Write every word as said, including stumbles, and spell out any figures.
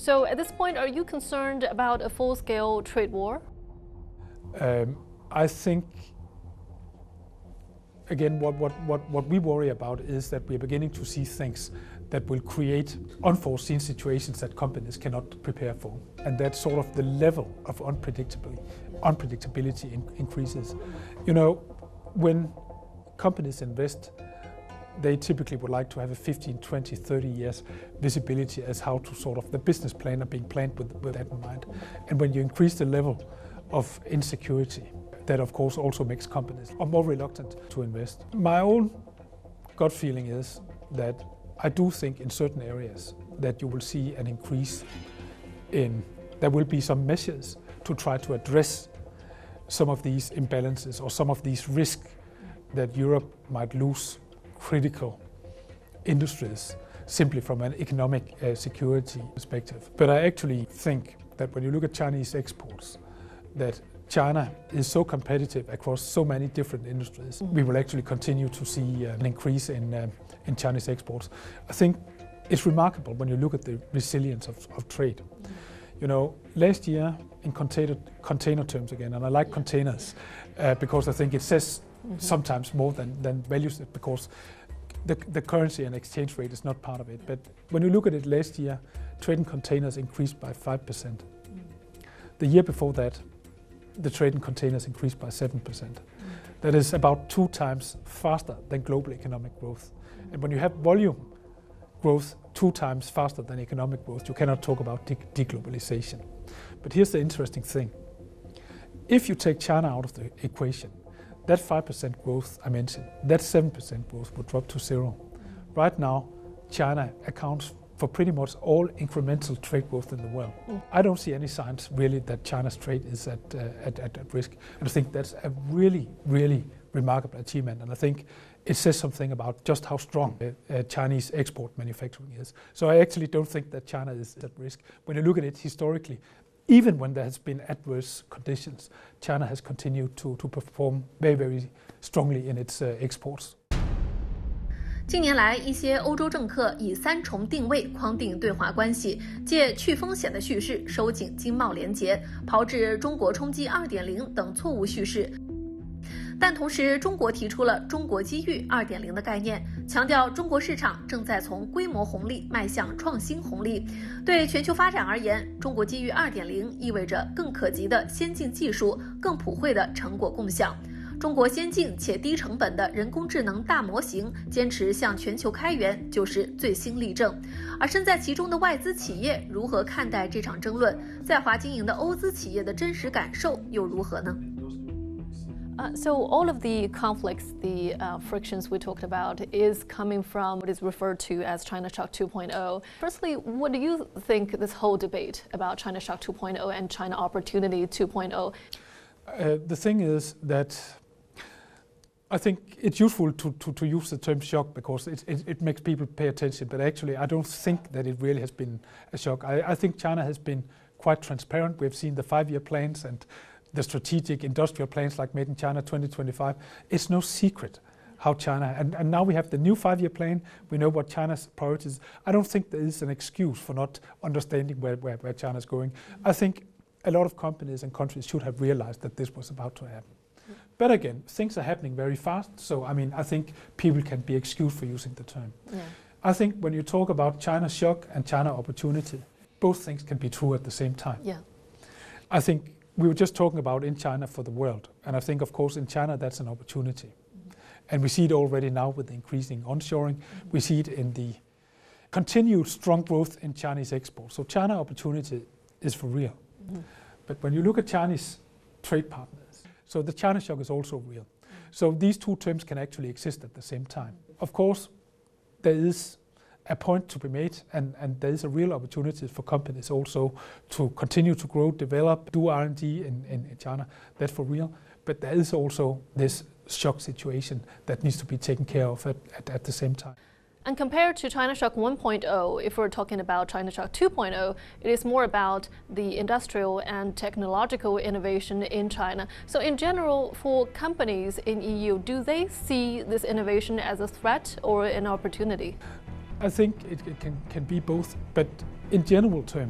So at this point, are you concerned about a full-scale trade war? Um, I think, again, what, what, what, what we worry about is that we're beginning to see things that will create unforeseen situations that companies cannot prepare for. And that sort of the level of unpredictability, unpredictability in, increases. You know, when companies invest, they typically would like to have a fifteen, twenty, thirty years visibility as how to sort of the business plan are being planned with, with that in mind. And when you increase the level of insecurity, that of course also makes companies more reluctant to invest. My own gut feeling is that I do think in certain areas that you will see an increase in, there will be some measures to try to address some of these imbalances or some of these risks that Europe might lose critical industries simply from an economic uh, security perspective. But I actually think that when you look at Chinese exports, that China is so competitive across so many different industries, mm-hmm. we will actually continue to see uh, an increase in, uh, in Chinese exports. I think it's remarkable when you look at the resilience of, of trade. Mm-hmm. You know, last year in container, container terms again, and I like containers uh, because I think it says mm-hmm. sometimes more than, than values, because the, the currency and exchange rate is not part of it. But when you look at it last year, trade in containers increased by five percent. Mm-hmm. The year before that, the trade in containers increased by seven percent. Mm-hmm. That is about two times faster than global economic growth. Mm-hmm. And when you have volume growth two times faster than economic growth, you cannot talk about de deglobalization. But here's the interesting thing. If you take China out of the equation, that five percent growth I mentioned, that seven percent growth would drop to zero. Mm-hmm. Right now, China accounts for pretty much all incremental trade growth in the world. Mm. I don't see any signs really that China's trade is at, uh, at, at, at risk. And I think that's a really, really remarkable achievement. And I think it says something about just how strong uh, uh, Chinese export manufacturing is. So I actually don't think that China is at risk. When you look at it historically, even when there has been adverse conditions, China has continued to, to perform very, very strongly in its uh, exports. 近年来，一些欧洲政客以三重定位框定对华关系，借去风险的叙事收紧经贸联结，炮制中国冲击 二点零 等错误叙事。但同时，中国提出了中国机遇 二点零 的概念，强调中国市场正在从规模红利迈向创新红利。对全球发展而言，中国机遇 二点零 意味着更可及的先进技术、更普惠的成果共享。中国先进且低成本的人工智能大模型坚持向全球开源，就是最新例证。而身在其中的外资企业如何看待这场争论？在华经营的欧资企业的真实感受又如何呢？ Uh, so all of the conflicts, the uh, frictions we talked about is coming from what is referred to as China Shock two point oh. Firstly, what do you think this whole debate about China Shock two point oh and China Opportunity two point oh? Uh, the thing is that I think it's useful to, to, to use the term shock because it, it, it makes people pay attention, but actually I don't think that it really has been a shock. I, I think China has been quite transparent. We've seen the five-year plans and the strategic industrial plans like Made in China twenty twenty-five. It's no secret how China, and, and now we have the new five-year plan. We know what China's priorities. I don't think there is an excuse for not understanding where, where, where China's going. I think a lot of companies and countries should have realized that this was about to happen. But again, things are happening very fast, so I mean, I think people can be excused for using the term. Yeah. I think when you talk about China shock and China opportunity, both things can be true at the same time. Yeah. I think we were just talking about in China for the world, and I think, of course, in China that's an opportunity. Mm-hmm. And we see it already now with the increasing onshoring. Mm-hmm. We see it in the continued strong growth in Chinese exports. So China opportunity is for real. Mm-hmm. But when you look at Chinese trade partners, so the China shock is also real. Mm-hmm. So these two terms can actually exist at the same time. Of course, there is a point to be made, and, and there is a real opportunity for companies also to continue to grow, develop, do R and D in, in, in China. That's for real. But there is also this shock situation that needs to be taken care of at, at, at the same time. And compared to China Shock one point oh, if we're talking about China Shock two point oh, it is more about the industrial and technological innovation in China. So in general, for companies in E U, do they see this innovation as a threat or an opportunity? I think it, it can, can be both, but in general terms,